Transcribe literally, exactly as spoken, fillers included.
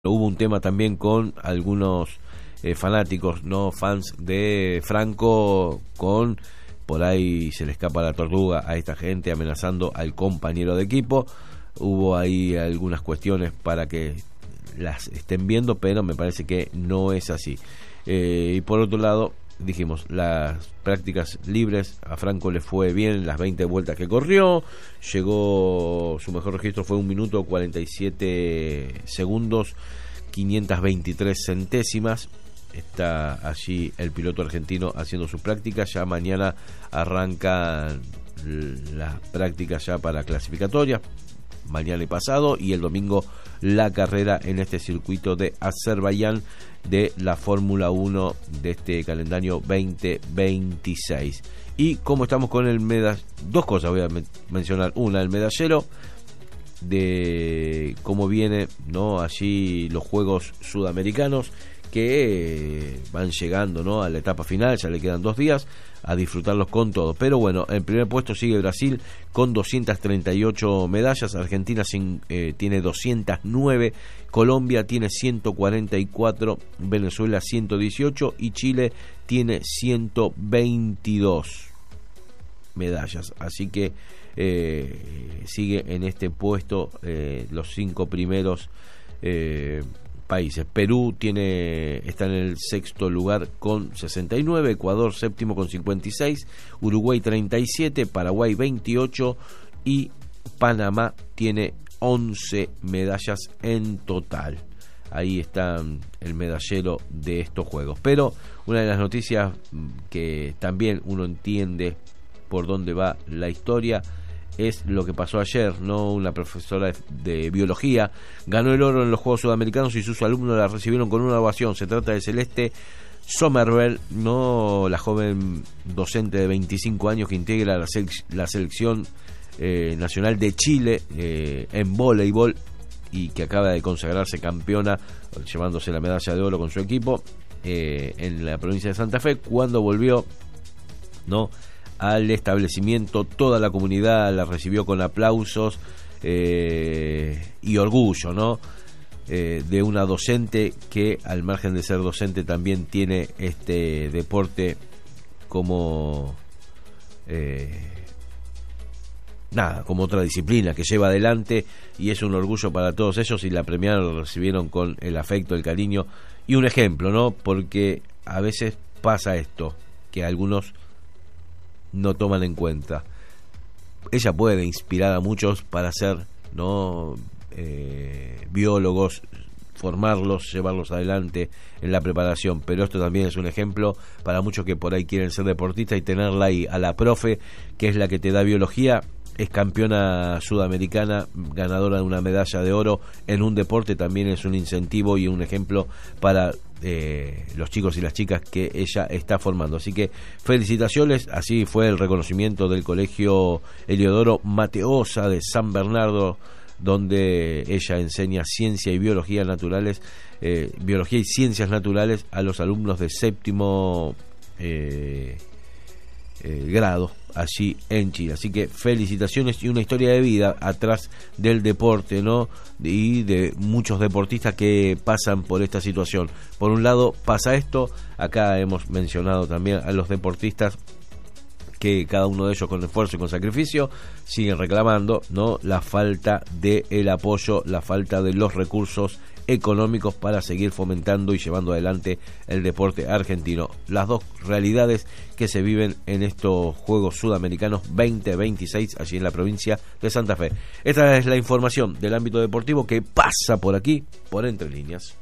Hubo un tema también con algunos eh, fanáticos, no fans de Franco, con por ahí se le escapa la tortuga a esta gente amenazando al compañero de equipo. Hubo ahí algunas cuestiones para que las estén viendo, pero me parece que no es así. Eh, y por otro lado, dijimos, las prácticas libres, a Franco le fue bien las veinte vueltas que corrió, llegó, su mejor registro fue un minuto cuarenta y siete segundos, quinientas veintitrés centésimas. Está allí el piloto argentino haciendo sus prácticas. Ya mañana arrancan las prácticas ya para clasificatorias, mañana y pasado, y el domingo la carrera en este circuito de Azerbaiyán de la Fórmula uno de este calendario veinte veintiséis. Y como estamos con el medallero, dos cosas voy a men- mencionar. Una, el medallero de cómo viene, ¿no? Allí los Juegos Sudamericanos que eh, van llegando, ¿no?, a la etapa final. Ya le quedan dos días a disfrutarlos con todo. Pero bueno, en primer puesto sigue Brasil con doscientas treinta y ocho medallas, Argentina sin, eh, tiene doscientas nueve, Colombia tiene ciento cuarenta y cuatro, Venezuela ciento dieciocho y Chile tiene ciento veintidós medallas. Así que eh, sigue en este puesto eh, los cinco primeros eh, países. Perú tiene está en el sexto lugar con sesenta y nueve, Ecuador séptimo con cincuenta y seis, Uruguay treinta y siete, Paraguay veintiocho y Panamá tiene once medallas en total. Ahí está el medallero de estos juegos. Pero una de las noticias que también uno entiende por dónde va la historia es lo que pasó ayer, ¿no? Una profesora de biología ganó el oro en los Juegos Sudamericanos y sus alumnos la recibieron con una ovación. Se trata de Celeste Sommerveld, ¿no?, la joven docente de veinticinco años que integra la, sele- la selección eh, nacional de Chile eh, en voleibol y que acaba de consagrarse campeona, llevándose la medalla de oro con su equipo eh, en la provincia de Santa Fe. Cuando volvió, ¿no?, al establecimiento, toda la comunidad la recibió con aplausos eh, y orgullo, ¿no? Eh, de una docente que, al margen de ser docente, también tiene este deporte como eh, nada, como otra disciplina que lleva adelante, y es un orgullo para todos ellos, y la premiaron, lo recibieron con el afecto, el cariño y un ejemplo, ¿no? Porque a veces pasa esto, que algunos no toman en cuenta. Ella puede inspirar a muchos para ser, ¿no?, eh, biólogos, formarlos, llevarlos adelante en la preparación, pero esto también es un ejemplo para muchos que por ahí quieren ser deportistas, y tenerla ahí a la profe, que es la que te da biología, es campeona sudamericana, ganadora de una medalla de oro en un deporte, también es un incentivo y un ejemplo para eh, los chicos y las chicas que ella está formando. Así que felicitaciones. Así fue el reconocimiento del Colegio Heliodoro Mateosa de San Bernardo, donde ella enseña ciencia y biología naturales, eh, biología y ciencias naturales a los alumnos de séptimo eh, eh, grado allí en Chile. Así que felicitaciones, y una historia de vida atrás del deporte, ¿no?, y de muchos deportistas que pasan por esta situación. Por un lado pasa esto, acá hemos mencionado también a los deportistas que cada uno de ellos, con esfuerzo y con sacrificio, siguen reclamando, ¿no?, la falta de el apoyo, la falta de los recursos económicos para seguir fomentando y llevando adelante el deporte argentino. Las dos realidades que se viven en estos Juegos Sudamericanos veinte veintiséis allí en la provincia de Santa Fe. Esta es la información del ámbito deportivo que pasa por aquí, por Entre Líneas.